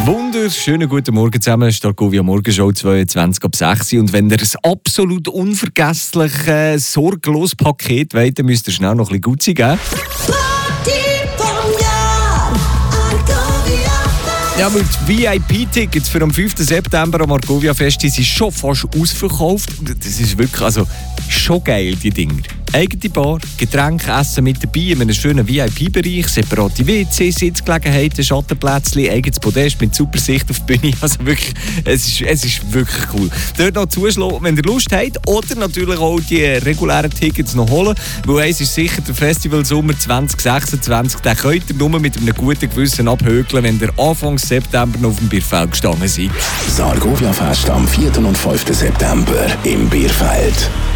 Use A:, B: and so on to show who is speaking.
A: Wunderschönen guten Morgen zusammen. Starkovia Morgenshow 22 ab 6 Uhr. Und wenn ihr ein absolut unvergessliches, sorgloses Paket wollt, dann müsst ihr schnell noch ein bisschen Gutzi geben. Ja, weil die VIP-Tickets für am 5. September am Argovia-Fest sind schon fast ausverkauft. Das ist wirklich schon geil, die Dinger. Eigene Bar, Getränke, Essen mit dabei in einem schönen VIP-Bereich, separate WC, Sitzgelegenheiten, Schattenplätzchen, eigenes Podest mit super Sicht auf die Bühne. Also wirklich, es ist wirklich cool. Dort noch zuschlagen, wenn ihr Lust habt, oder natürlich auch die regulären Tickets noch holen, weil eins ist sicher, der Festivalsommer 2026, den könnt ihr nur mit einem guten Gewissen abhökeln, wenn ihr Anfang September noch auf dem Bierfeld gestanden seid.
B: Das Argovia-Fest am 4. und 5. September im Bierfeld.